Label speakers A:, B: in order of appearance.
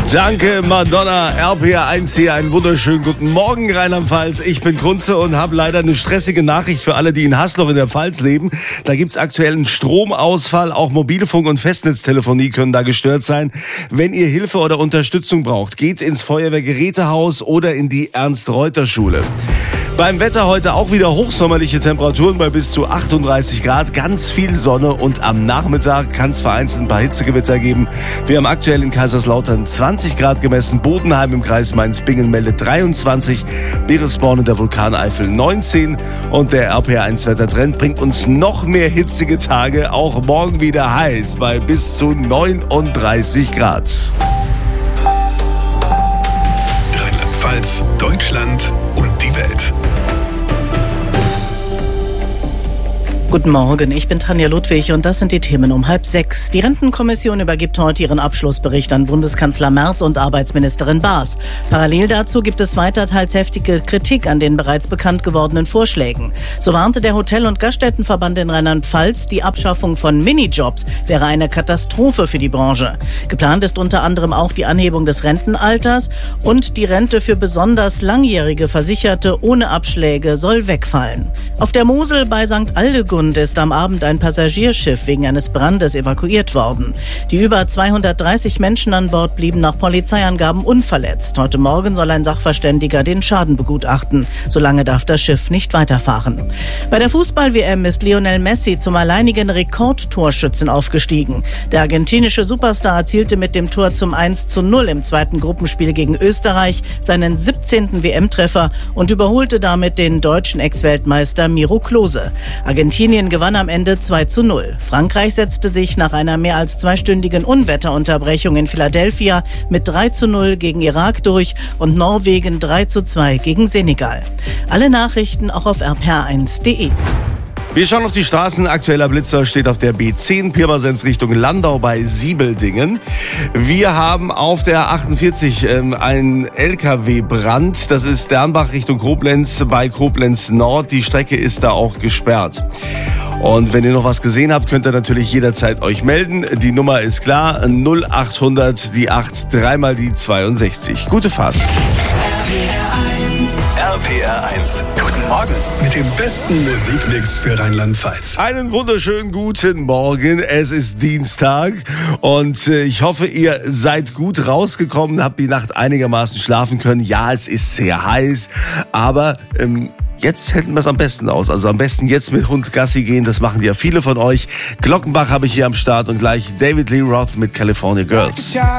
A: Danke, Madonna. RPR1 hier. Einen wunderschönen guten Morgen, Rheinland-Pfalz. Ich bin Kunze und habe leider eine stressige Nachricht für alle, die in Hasloch in der Pfalz leben. Da gibt's aktuell einen Stromausfall. Auch Mobilfunk- und Festnetztelefonie können da gestört sein. Wenn ihr Hilfe oder Unterstützung braucht, geht ins Feuerwehrgerätehaus oder in die Ernst-Reuter-Schule. Beim Wetter heute auch wieder hochsommerliche Temperaturen bei bis zu 38 Grad, ganz viel Sonne und am Nachmittag kann es vereinzelt ein paar Hitzegewitter geben. Wir haben aktuell in Kaiserslautern 20 Grad gemessen, Bodenheim im Kreis Mainz-Bingen meldet 23, Beresborn in der Vulkaneifel 19 und der RPR1-Wettertrend bringt uns noch mehr hitzige Tage, auch morgen wieder heiß bei bis zu 39 Grad.
B: Rheinland-Pfalz, Deutschland und die Welt.
C: Guten Morgen, ich bin Tanja Ludwig und das sind die Themen um 5:30. Die Rentenkommission übergibt heute ihren Abschlussbericht an Bundeskanzler Merz und Arbeitsministerin Baas. Parallel dazu gibt es weiter teils heftige Kritik an den bereits bekannt gewordenen Vorschlägen. So warnte der Hotel- und Gaststättenverband in Rheinland-Pfalz, die Abschaffung von Minijobs wäre eine Katastrophe für die Branche. Geplant ist unter anderem auch die Anhebung des Rentenalters und die Rente für besonders langjährige Versicherte ohne Abschläge soll wegfallen. Auf der Mosel bei St. Aldegund ist am Abend ein Passagierschiff wegen eines Brandes evakuiert worden. Die über 230 Menschen an Bord blieben nach Polizeiangaben unverletzt. Heute Morgen soll ein Sachverständiger den Schaden begutachten. Solange darf das Schiff nicht weiterfahren. Bei der Fußball-WM ist Lionel Messi zum alleinigen Rekordtorschützen aufgestiegen. Der argentinische Superstar erzielte mit dem Tor zum 1:0 im zweiten Gruppenspiel gegen Österreich seinen 17. WM-Treffer und überholte damit den deutschen Ex-Weltmeister Miro Klose. Argentinien gewann am Ende 2:0. Frankreich setzte sich nach einer mehr als zweistündigen Unwetterunterbrechung in Philadelphia mit 3:0 gegen Irak durch und Norwegen 3:2 gegen Senegal. Alle Nachrichten auch auf rpr1.de.
A: Wir schauen auf die Straßen. Aktueller Blitzer steht auf der B10 Pirmasens Richtung Landau bei Siebeldingen. Wir haben auf der 48 einen LKW-Brand. Das ist Dernbach Richtung Koblenz bei Koblenz Nord. Die Strecke ist da auch gesperrt. Und wenn ihr noch was gesehen habt, könnt ihr natürlich jederzeit euch melden. Die Nummer ist klar, 0800 die 8, dreimal die 62. Gute Fahrt.
B: RPR1. Guten Morgen mit dem besten Musikmix für Rheinland-Pfalz.
A: Einen wunderschönen guten Morgen. Es ist Dienstag und ich hoffe, ihr seid gut rausgekommen, habt die Nacht einigermaßen schlafen können. Ja, es ist sehr heiß, aber jetzt hätten wir es am besten aus. Also am besten jetzt mit Hund Gassi gehen, das machen ja viele von euch. Glockenbach habe ich hier am Start und gleich David Lee Roth mit California Girls.